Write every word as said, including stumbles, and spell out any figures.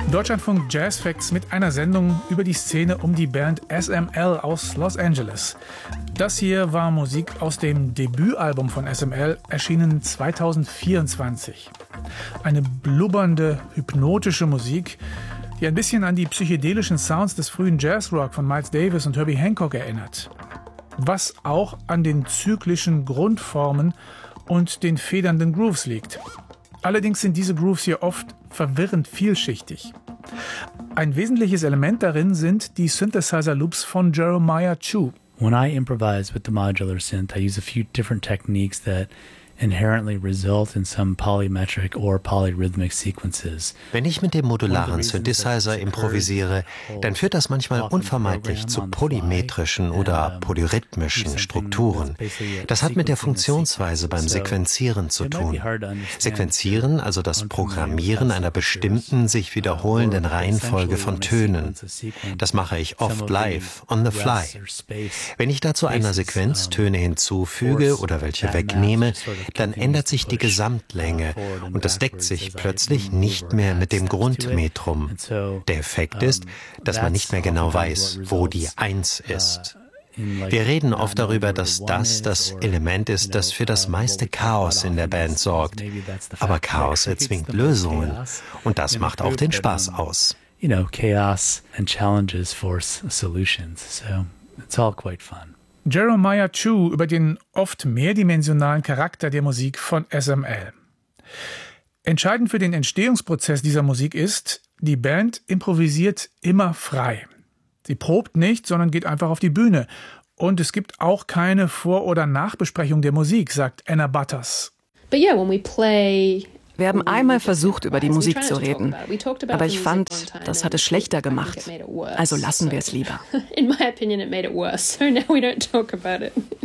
Deutschlandfunk Jazz Facts mit einer Sendung über die Szene um die Band S M L aus Los Angeles. Das hier war Musik aus dem Debütalbum von S M L, erschienen zweitausendvierundzwanzig. Eine blubbernde, hypnotische Musik, die ein bisschen an die psychedelischen Sounds des frühen Jazzrock von Miles Davis und Herbie Hancock erinnert. Was auch an den zyklischen Grundformen und den federnden Grooves liegt. Allerdings sind diese Grooves hier oft verwirrend vielschichtig. Ein wesentliches Element darin sind die Synthesizer-Loops von Jeremiah Chu. When I improvise with the modular synth, I use a few different techniques that inherently result in some polymetric or polyrhythmic sequences. Wenn ich mit dem modularen Synthesizer improvisiere, dann führt das manchmal unvermeidlich zu polymetrischen oder polyrhythmischen Strukturen. Das hat mit der Funktionsweise beim Sequenzieren zu tun. Sequenzieren, also das Programmieren einer bestimmten, sich wiederholenden Reihenfolge von Tönen. Das mache ich oft live, on the fly. Wenn ich dazu einer Sequenz Töne hinzufüge oder welche wegnehme, dann ändert sich die Gesamtlänge und das deckt sich plötzlich nicht mehr mit dem Grundmetrum. Der Effekt ist, dass man nicht mehr genau weiß, wo die Eins ist. Wir reden oft darüber, dass das das Element ist, das für das meiste Chaos in der Band sorgt. Aber Chaos erzwingt Lösungen und das macht auch den Spaß aus. You know, chaos and challenges force solutions, so it's all quite fun. Jeremiah Chu über den oft mehrdimensionalen Charakter der Musik von S M L. Entscheidend für den Entstehungsprozess dieser Musik ist, die Band improvisiert immer frei. Sie probt nicht, sondern geht einfach auf die Bühne. Und es gibt auch keine Vor- oder Nachbesprechung der Musik, sagt Anna Butters. But yeah, when we play Wir haben einmal versucht, über die Musik zu reden, aber ich fand, das hat es schlechter gemacht. Also lassen wir es lieber. In my opinion, it made it worse. So now we don't talk about it.